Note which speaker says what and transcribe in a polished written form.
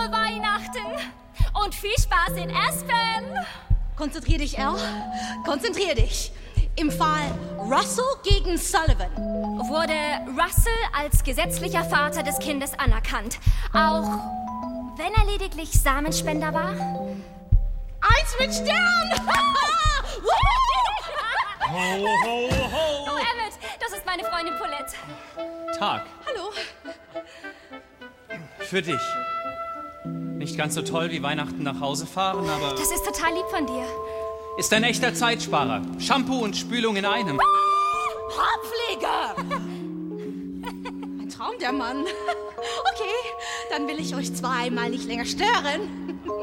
Speaker 1: Frohe Weihnachten und viel Spaß in Aspen.
Speaker 2: Konzentrier dich, Elle. Konzentrier dich. Im Fall Russell gegen Sullivan
Speaker 1: wurde Russell als gesetzlicher Vater des Kindes anerkannt, auch wenn er lediglich Samenspender war.
Speaker 2: 1 mit Stern!
Speaker 3: Ho, ho, ho!
Speaker 1: Oh, Emmett, das ist meine Freundin Paulette.
Speaker 3: Tag.
Speaker 2: Hallo.
Speaker 3: Für dich. Nicht ganz so toll wie Weihnachten nach Hause fahren, aber
Speaker 1: Das ist total lieb von dir.
Speaker 3: ist ein echter Zeitsparer. Shampoo und Spülung in einem.
Speaker 2: Haarpflege! Ein Traum, der Mann. Okay, dann will ich euch zweimal nicht länger stören.